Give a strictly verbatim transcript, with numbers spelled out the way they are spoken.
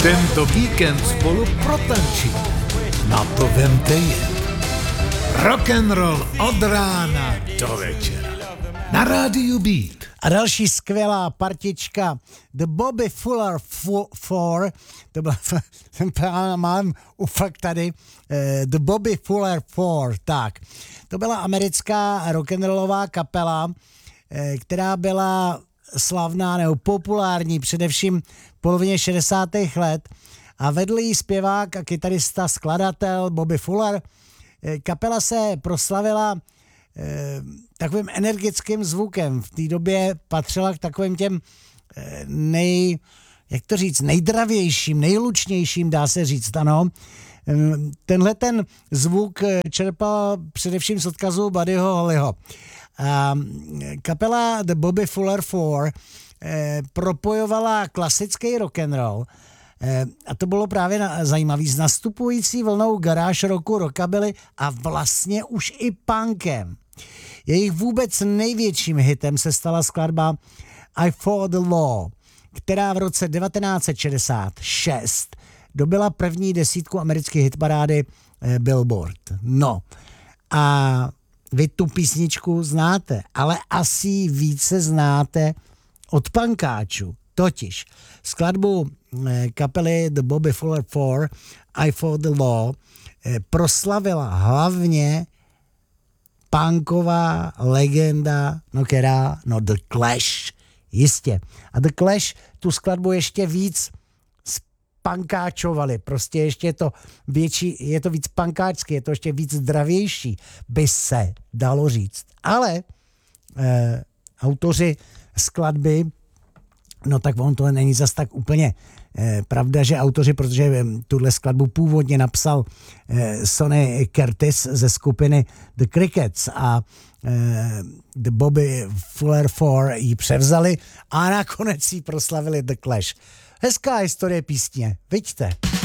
Tento víkend spolu protančí. Na to vemte je. Rock'n'roll od rána do večera. Na rádiu Beat. A další skvělá partička The Bobby Fuller Four, to byla, mám ufakt tady, The Bobby Fuller Four, tak. To byla americká rock'n'rollová kapela, která byla slavná nebo populární především v polovině šedesátých let a vedl jí zpěvák a kytarista, skladatel Bobby Fuller. Kapela se proslavila eh, takovým energickým zvukem. V té době patřila k takovým těm eh, nej, jak to říct, nejdravějším, nejlučnějším, dá se říct, ano. Tenhle ten zvuk čerpal především z odkazu Buddyho Hollyho. A kapela The Bobby Fuller Four eh, propojovala klasický rock'n'roll eh, a to bylo právě na, zajímavý s nastupující vlnou garage rocku, rockabilly a vlastně už i punkem. Jejich vůbec největším hitem se stala skladba I Fought the Law, která v roce devatenáct set šedesát šest dobila první desítku americké hitparády eh, Billboard. No a vy tu písničku znáte, ale asi více znáte od punkáčů. Totiž skladbu eh, kapely The Bobby Fuller Four I Fought the Law eh, proslavila hlavně punková legenda, no která, no The Clash, jistě. A The Clash tu skladbu ještě víc punkáčovali, prostě ještě je to větší, je to víc punkáčský, je to ještě víc zdravější, by se dalo říct. Ale eh, autoři skladby, no tak on to není zas tak úplně eh, pravda, že autoři, protože eh, tuhle skladbu původně napsal eh, Sonny Curtis ze skupiny The Crickets a eh, The Bobby Fuller Four ji převzali a nakonec ji proslavili The Clash. Hezká historie písně, viďte.